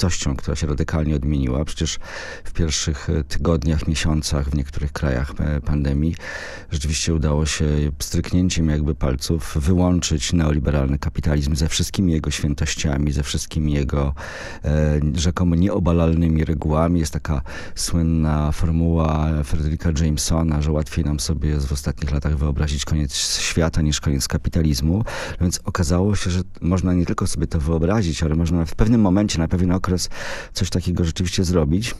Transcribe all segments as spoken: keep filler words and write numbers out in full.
rzeczywistością, która się radykalnie odmieniła. Przecież w pierwszych tygodniach, miesiącach w niektórych krajach pandemii rzeczywiście udało się stryknięciem jakby palców wyłączyć neoliberalny kapitalizm ze wszystkimi jego świętościami, ze wszystkimi jego e, rzekomo nieobalalnymi regułami. Jest taka słynna formuła Fredericka Jamesona, że łatwiej nam sobie jest w ostatnich latach wyobrazić koniec świata niż koniec kapitalizmu. Więc okazało się, że można nie tylko sobie to wyobrazić, ale można w pewnym momencie, na pewien okres coś takiego rzeczywiście zrobić.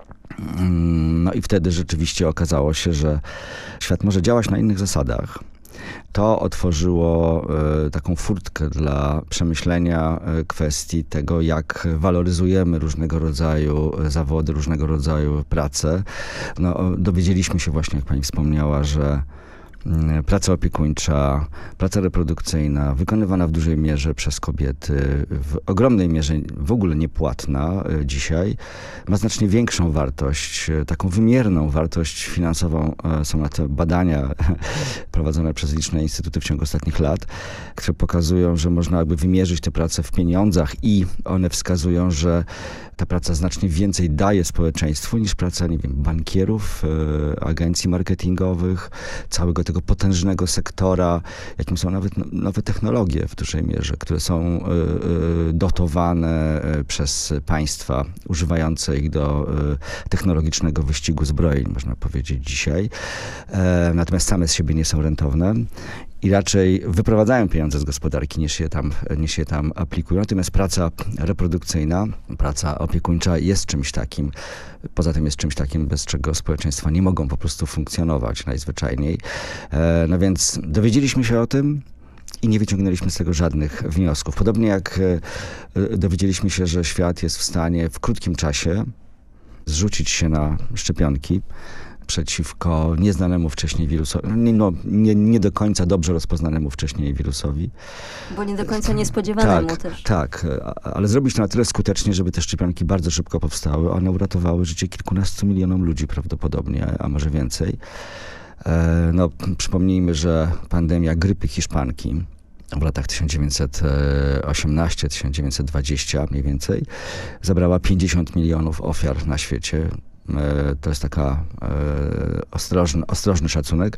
No i wtedy rzeczywiście okazało się, że świat może działać na innych zasadach. To otworzyło e, taką furtkę dla przemyślenia e, kwestii tego, jak waloryzujemy różnego rodzaju zawody, różnego rodzaju prace. No, dowiedzieliśmy się właśnie, jak pani wspomniała, że praca opiekuńcza, praca reprodukcyjna, wykonywana w dużej mierze przez kobiety, w ogromnej mierze w ogóle niepłatna dzisiaj, ma znacznie większą wartość, taką wymierną wartość finansową. Są na to badania prowadzone przez liczne instytuty w ciągu ostatnich lat, które pokazują, że można jakby wymierzyć tę pracę w pieniądzach i one wskazują, że ta praca znacznie więcej daje społeczeństwu niż praca, nie wiem, bankierów, agencji marketingowych, całego tego potężnego sektora, jakim są nawet nowe technologie w dużej mierze, które są dotowane przez państwa używające ich do technologicznego wyścigu zbrojeń, można powiedzieć dzisiaj. Natomiast same z siebie nie są rentowne i raczej wyprowadzają pieniądze z gospodarki, niż je tam, niż je tam aplikują. Natomiast praca reprodukcyjna, praca opiekuńcza jest czymś takim, poza tym jest czymś takim, bez czego społeczeństwa nie mogą po prostu funkcjonować najzwyczajniej. No więc dowiedzieliśmy się o tym i nie wyciągnęliśmy z tego żadnych wniosków. Podobnie jak dowiedzieliśmy się, że świat jest w stanie w krótkim czasie zrzucić się na szczepionki przeciwko nieznanemu wcześniej wirusowi, no, nie, nie do końca dobrze rozpoznanemu wcześniej wirusowi. Bo nie do końca niespodziewanemu tak, też. Tak, ale zrobić to na tyle skutecznie, żeby te szczepionki bardzo szybko powstały. One uratowały życie kilkunastu milionom ludzi prawdopodobnie, a może więcej. No, przypomnijmy, że pandemia grypy hiszpanki w latach tysiąc dziewięćset osiemnasty do tysiąc dziewięćset dwudziestego mniej więcej zabrała pięćdziesiąt milionów ofiar na świecie. To jest taka ostrożny, ostrożny szacunek.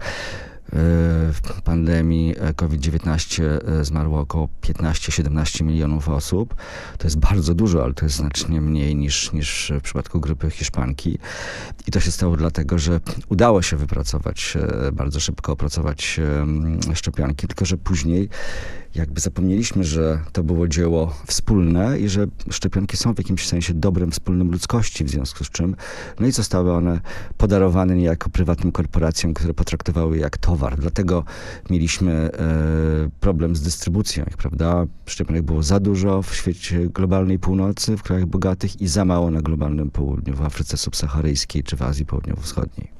W pandemii kowid dziewiętnaście zmarło około piętnaście do siedemnastu milionów osób. To jest bardzo dużo, ale to jest znacznie mniej niż, niż w przypadku grypy hiszpanki. I to się stało dlatego, że udało się wypracować, bardzo szybko opracować szczepionki, tylko że później jakby zapomnieliśmy, że to było dzieło wspólne i że szczepionki są w jakimś sensie dobrem wspólnym ludzkości, w związku z czym no i zostały one podarowane niejako prywatnym korporacjom, które potraktowały je jak towar. Dlatego mieliśmy e, problem z dystrybucją ich, prawda? Szczepionek było za dużo w świecie globalnej północy, w krajach bogatych i za mało na globalnym południu, w Afryce subsaharyjskiej czy w Azji Południowo-Wschodniej.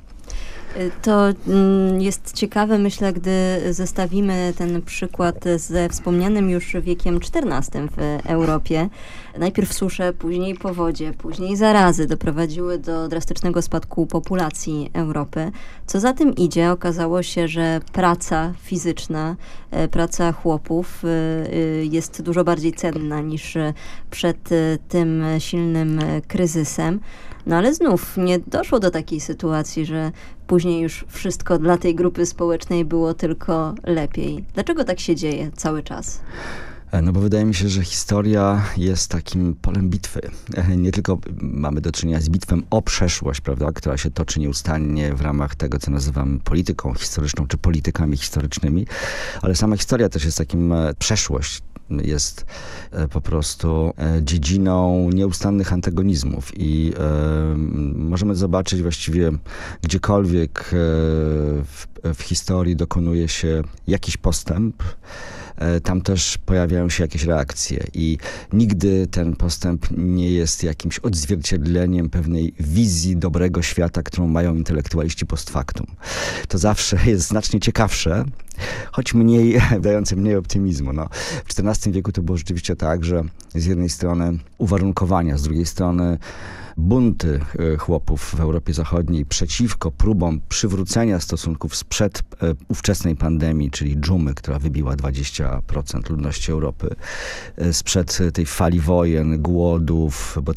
To jest ciekawe, myślę, gdy zestawimy ten przykład ze wspomnianym już wiekiem czternastym w Europie. Najpierw susze, później powodzie, później zarazy doprowadziły do drastycznego spadku populacji Europy. Co za tym idzie, okazało się, że praca fizyczna, praca chłopów jest dużo bardziej cenna niż przed tym silnym kryzysem. No ale znów nie doszło do takiej sytuacji, że później już wszystko dla tej grupy społecznej było tylko lepiej. Dlaczego tak się dzieje cały czas? No bo wydaje mi się, że historia jest takim polem bitwy. Nie tylko mamy do czynienia z bitwą o przeszłość, prawda, która się toczy nieustannie w ramach tego, co nazywamy polityką historyczną, czy politykami historycznymi, ale sama historia też jest takim przeszłość. Jest po prostu dziedziną nieustannych antagonizmów i e, możemy zobaczyć właściwie gdziekolwiek w, w historii dokonuje się jakiś postęp, tam też pojawiają się jakieś reakcje i nigdy ten postęp nie jest jakimś odzwierciedleniem pewnej wizji dobrego świata, którą mają intelektualiści post factum. To zawsze jest znacznie ciekawsze, choć mniej, dające mniej optymizmu. No, w czternastym wieku to było rzeczywiście tak, że z jednej strony uwarunkowania, z drugiej strony bunty chłopów w Europie Zachodniej przeciwko próbom przywrócenia stosunków sprzed ówczesnej pandemii, czyli dżumy, która wybiła dwadzieścia procent ludności Europy, sprzed tej fali wojen, głodów, bo